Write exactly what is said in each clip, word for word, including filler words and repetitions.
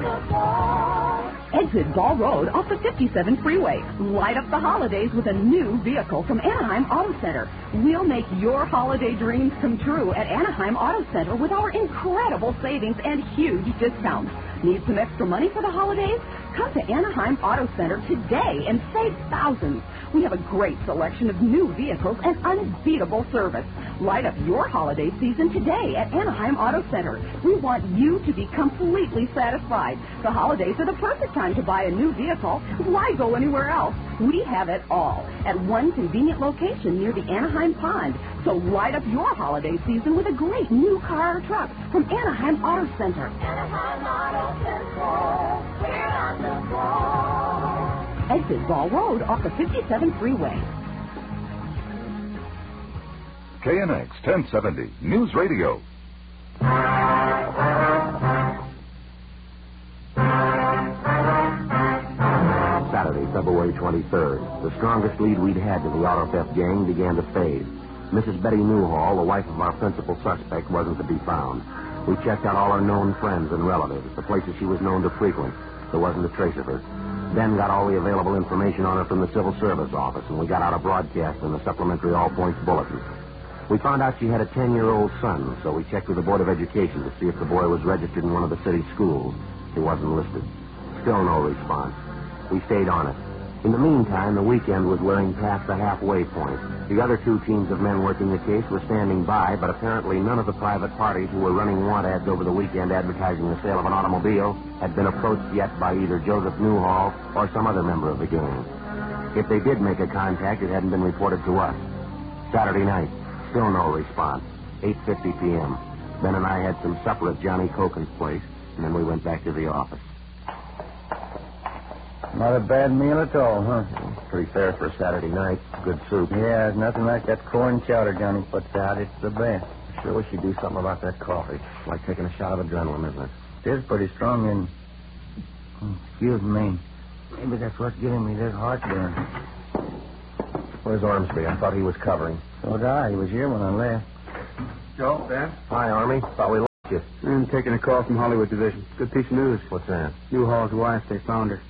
Exit Ball Road off the fifty-seven freeway. Light up the holidays with a new vehicle from Anaheim Auto Center. We'll make your holiday dreams come true at Anaheim Auto Center with our incredible savings and huge discounts. Need some extra money for the holidays? Come to Anaheim Auto Center today and save thousands. We have a great selection of new vehicles and unbeatable service. Light up your holiday season today at Anaheim Auto Center. We want you to be completely satisfied. The holidays are the perfect time to buy a new vehicle. Why go anywhere else? We have it all at one convenient location near the Anaheim Pond. So light up your holiday season with a great new car or truck from Anaheim Auto Center. Anaheim Auto Center. We're on the ball. Exit Ball Road off the fifty-seven freeway. K N X ten seventy News Radio. Saturday, February twenty-third. The strongest lead we'd had to the auto theft gang began to fade. Missus Betty Newhall, the wife of our principal suspect, wasn't to be found. We checked out all her known friends and relatives, the places she was known to frequent. There wasn't a trace of her. Then got all the available information on her from the Civil Service Office, and we got out a broadcast in the supplementary All Points Bulletin. We found out she had a ten-year-old son, so we checked with the Board of Education to see if the boy was registered in one of the city schools. He wasn't listed. Still no response. We stayed on it. In the meantime, the weekend was wearing past the halfway point. The other two teams of men working the case were standing by, but apparently none of the private parties who were running want ads over the weekend advertising the sale of an automobile had been approached yet by either Joseph Newhall or some other member of the gang. If they did make a contact, it hadn't been reported to us. Saturday night, still no response. eight fifty p.m. Ben and I had some supper at Johnny Coken's place, and then we went back to the office. Not a bad meal at all, huh? Pretty fair for a Saturday night. Good soup. Yeah, it's nothing like that corn chowder Johnny puts out. It's the best. Sure wish you'd do something about that coffee. It's like taking a shot of adrenaline, isn't it? It is pretty strong and... Excuse me. Maybe that's what's giving me this heartburn. Where's Ormsby? I thought he was covering. So did I. He was here when I left. Joe, Ben? Hi, Army. Thought we lost you. I'm taking a call from Hollywood Division. Good piece of news. What's that? Newhall's wife, they found her.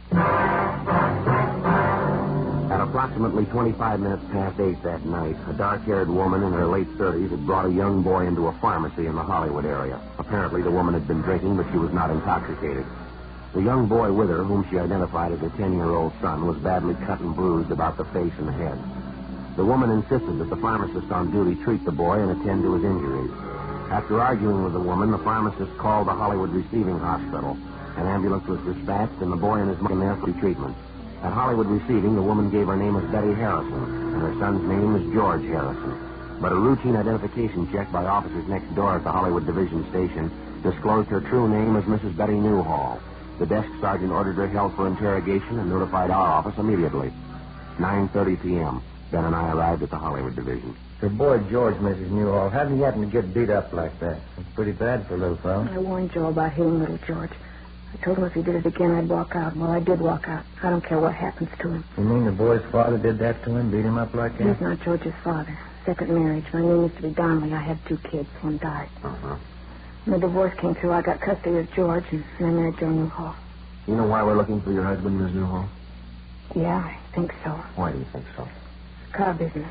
At approximately twenty-five minutes past eight that night, a dark-haired woman in her late thirties had brought a young boy into a pharmacy in the Hollywood area. Apparently, the woman had been drinking, but she was not intoxicated. The young boy with her, whom she identified as her ten-year-old son, was badly cut and bruised about the face and head. The woman insisted that the pharmacist on duty treat the boy and attend to his injuries. After arguing with the woman, the pharmacist called the Hollywood Receiving Hospital. An ambulance was dispatched, and the boy and his mother were there for treatment. At Hollywood Receiving, the woman gave her name as Betty Harrison, and her son's name was George Harrison. But a routine identification check by officers next door at the Hollywood Division Station disclosed her true name as Missus Betty Newhall. The desk sergeant ordered her held for interrogation and notified our office immediately. nine thirty p.m. Ben and I arrived at the Hollywood Division. Your boy George, Missus Newhall, how did he happen to get beat up like that? It's pretty bad for a little fellow. I warned Joe about hitting little George. I told him if he did it again, I'd walk out. Well, I did walk out. I don't care what happens to him. You mean the boy's father did that to him, beat him up like that? He's not George's father. Second marriage. My name used to be Donnelly. I had two kids. One died. Uh-huh. When the divorce came through, I got custody of George, and I married Joe Newhall. You know why we're looking for your husband, Miss Newhall? Yeah, I think so. Why do you think so? Car business.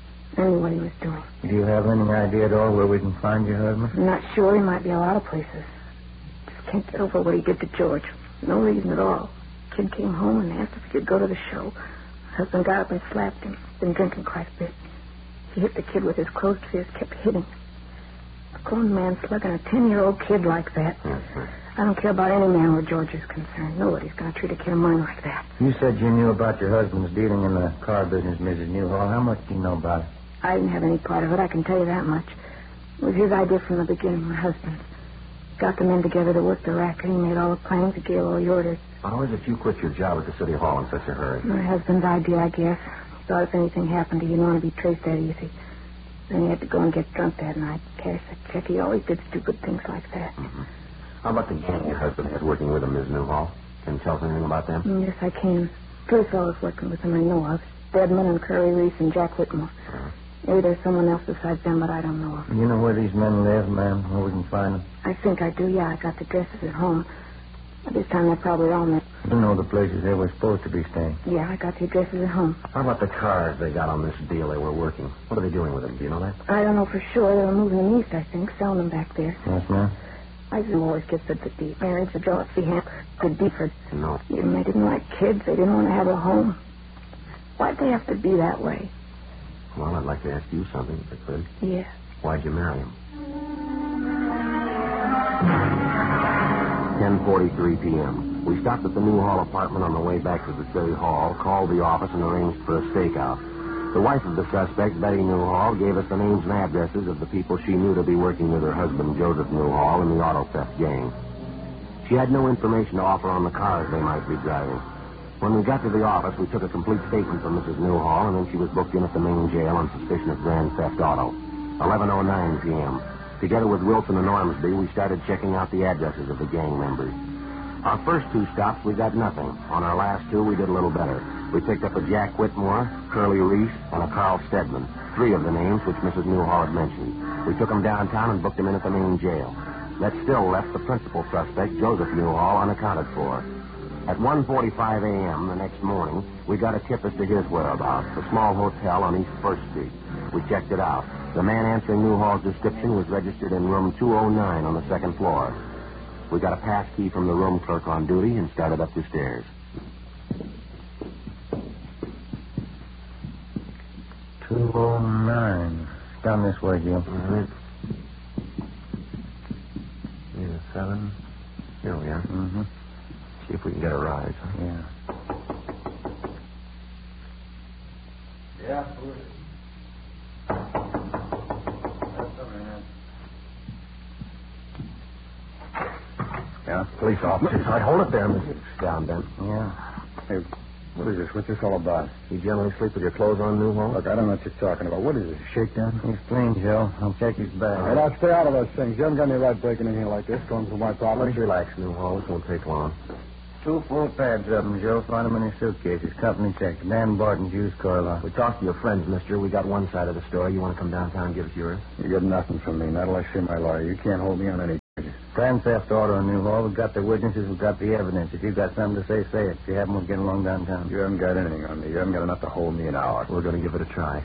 I knew what he was doing. Do you have any idea at all where we can find your husband? I'm not sure. He might be a lot of places. Just can't get over what he did to George. No reason at all. Kid came home and asked if he could go to the show. Husband got up and slapped him. Been drinking quite a bit. He hit the kid with his closed fist, kept hitting him. A grown man slugging a ten-year-old kid like that. Mm-hmm. I don't care about any man where George is concerned. Nobody's going to treat a kid of mine like that. You said you knew about your husband's dealing in the car business, Missus Newhall. How much do you know about it? I didn't have any part of it, I can tell you that much. It was his idea from the beginning, my husband's. Got the men together to work the racket. He made all the plans. He gave all the orders. How is it you quit your job at the City Hall in such a hurry? My husband's idea, I guess. He thought if anything happened, he didn't want to be traced that easy. Then he had to go and get drunk that night. Cash a check. He always did stupid things like that. Mm-hmm. How about the gang your husband has working with him, Miss Newhall? Can you tell us anything about them? Mm, yes, I can. Three fellows working with him I know of. Deadman and Curly Reese and Jack Whitmore. Uh-huh. Maybe there's someone else besides them, but I don't know of. You know where these men live, ma'am? Where we can find them? I think I do, yeah. I got the addresses at home. At this time, they're probably on there. You know the places they were supposed to be staying. Yeah, I got the addresses at home. How about the cars they got on this deal they were working? What are they doing with them? Do you know that? I don't know for sure. They were moving them east, I think, selling them back there. Yes, ma'am? I didn't always get the, the deep marriage of Dorothy Hamper. Good Deepford. No. Even they didn't like kids. They didn't want to have a home. Why'd they have to be that way? Well, I'd like to ask you something, if I could. Yeah. Why'd you marry him? ten forty-three p.m. We stopped at the Newhall apartment on the way back to the city hall, called the office, and arranged for a stakeout. The wife of the suspect, Betty Newhall, gave us the names and addresses of the people she knew to be working with her husband, Joseph Newhall, in the auto theft gang. She had no information to offer on the cars they might be driving. When we got to the office, we took a complete statement from Missus Newhall, and then she was booked in at the main jail on suspicion of grand theft auto. eleven oh nine p.m. Together with Wilson and Ormsby, we started checking out the addresses of the gang members. Our first two stops, we got nothing. On our last two, we did a little better. We picked up a Jack Whitmore, Curly Reese, and a Carl Stedman, three of the names which Missus Newhall had mentioned. We took them downtown and booked them in at the main jail. That still left the principal suspect, Joseph Newhall, unaccounted for. At one forty-five a.m. the next morning, we got a tip as to his whereabouts, a small hotel on East First Street. We checked it out. The man answering Newhall's description was registered in room two oh nine on the second floor. We got a pass key from the room clerk on duty and started up the stairs. two oh nine. Down this way, Jim. All right. Yeah, seven. Here we are. Mm-hmm. See if we can get a rise. Huh? Yeah. Yeah, who is it? Yeah, police officers. All right, hold it there, Mister Down, Ben. Yeah. Hey, what is this? What's this all about? You generally sleep with your clothes on, Newhall? Look, I don't know what you're talking about. What is this, a shakedown? He's clean, Joe. I'll check his bag. Hey, now, stay out of those things. You haven't got any right breaking in here like this, going through my property. Let's relax, Newhall. This won't take long. Two full pads of them, Joe. Find them in his suitcases. Company check. Dan Barton's used car lot. We talked to your friends, mister. We got one side of the story. You want to come downtown and give us yours? You get nothing from me, not unless you're my lawyer. You can't hold me on any charges. Grand theft auto in Newhall. We've got the witnesses. We've got the evidence. If you've got something to say, say it. If you haven't, we'll get along downtown. You haven't got anything on me. You haven't got enough to hold me an hour. We're going to give it a try.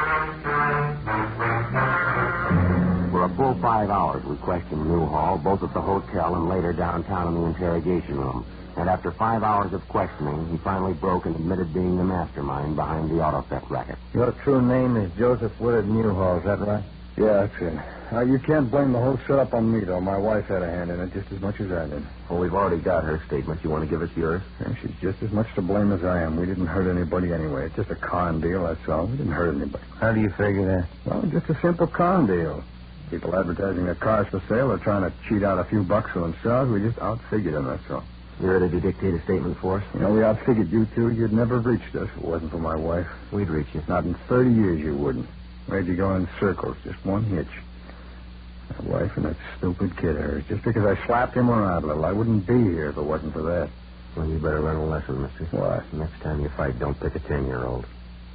For a full five hours, we questioned Newhall, both at the hotel and later downtown in the interrogation room. And after five hours of questioning, he finally broke and admitted being the mastermind behind the auto theft racket. Your true name is Joseph Willard Newhall, is that right? Yeah, that's it. Now, you can't blame the whole setup on me, though. My wife had a hand in it just as much as I did. Well, we've already got her statement. You want to give us yours? Yeah, she's just as much to blame as I am. We didn't hurt anybody anyway. It's just a con deal, that's all. We didn't hurt anybody. How do you figure that? Well, just a simple con deal. People advertising their cars for sale are trying to cheat out a few bucks for themselves. We just outfigured them, that's all. You ready to dictate a statement for us? You know, we outfigured you two. You'd never have reached us if it wasn't for my wife. We'd reach you. Not in thirty years you wouldn't. Made you go in circles, just one hitch. My wife and that stupid kid of hers. Just because I slapped him around a little, I wouldn't be here if it wasn't for that. Well, you better learn a lesson, mister. What? Next time you fight, don't pick a ten-year-old.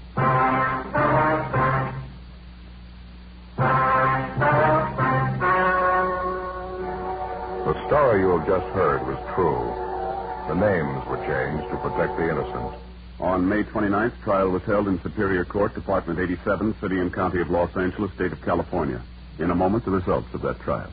The story you have just heard was true. The names were changed to protect the innocent. On May twenty-ninth, trial was held in Superior Court, Department eighty-seven, City and County of Los Angeles, State of California. In a moment, the results of that trial.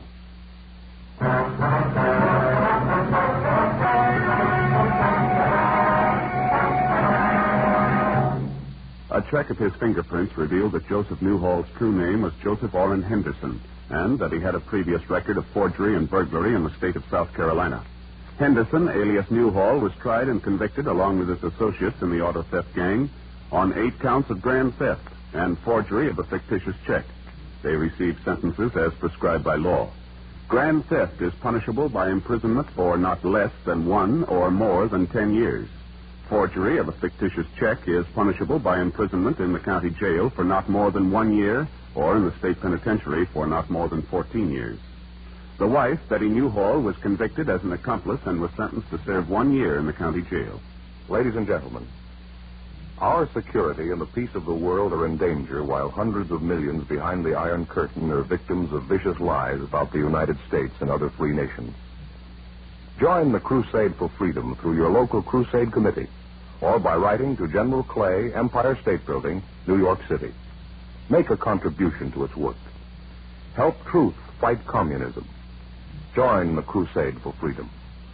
A check of his fingerprints revealed that Joseph Newhall's true name was Joseph Orrin Henderson, and that he had a previous record of forgery and burglary in the state of South Carolina. Henderson, alias Newhall, was tried and convicted, along with his associates in the auto theft gang, on eight counts of grand theft and forgery of a fictitious check. They received sentences as prescribed by law. Grand theft is punishable by imprisonment for not less than one or more than ten years. Forgery of a fictitious check is punishable by imprisonment in the county jail for not more than one year or in the state penitentiary for not more than fourteen years. The wife, Betty Newhall, was convicted as an accomplice and was sentenced to serve one year in the county jail. Ladies and gentlemen, our security and the peace of the world are in danger while hundreds of millions behind the Iron Curtain are victims of vicious lies about the United States and other free nations. Join the crusade for freedom through your local crusade committee or by writing to General Clay, Empire State Building, New York City. Make a contribution to its work. Help truth fight communism. Join the crusade for freedom.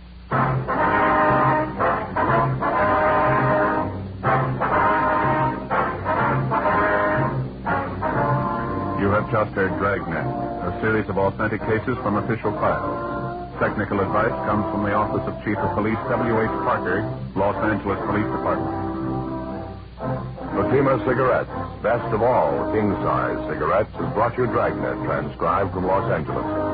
You have just heard Dragnet, a series of authentic cases from official files. Technical advice comes from the Office of Chief of Police W H Parker, Los Angeles Police Department. Fatima Cigarettes, best of all king-size cigarettes, has brought you Dragnet, transcribed from Los Angeles.